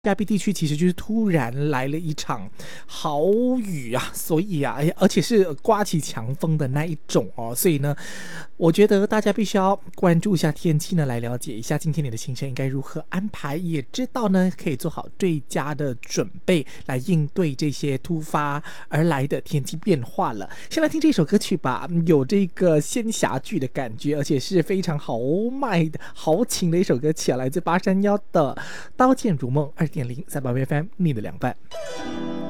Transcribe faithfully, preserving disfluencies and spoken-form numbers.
亚庇地区其实就是突然来了一场豪雨啊，所以啊，而且是刮起强风的那一种哦，所以呢，我觉得大家必须要关注一下天气呢，来了解一下今天你的行程应该如何安排，也知道呢可以做好最佳的准备来应对这些突发而来的天气变化了。先来听这首歌曲吧，有这个仙侠剧的感觉，而且是非常豪迈的豪情的一首歌曲啊，来自八三幺的《刀剑如梦》二点零，在宝贝 F M 你的凉拌。